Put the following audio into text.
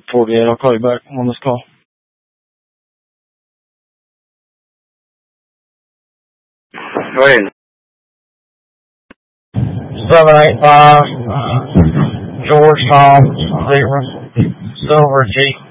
48. I'll call you back on this call. 785 George Tom, Silver Jeep.